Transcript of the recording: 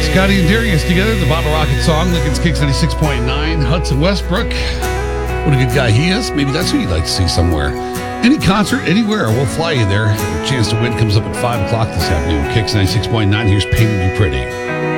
Scotty and Darius together, the Bottle Rocket song, Lincoln's Kicks 96.9. Hudson Westbrook, what a good guy he is. Maybe that's who you'd like to see somewhere. Any concert, anywhere, we'll fly you there. A chance to win comes up at 5 o'clock this afternoon. Kicks 96.9. Here's Painted You Pretty.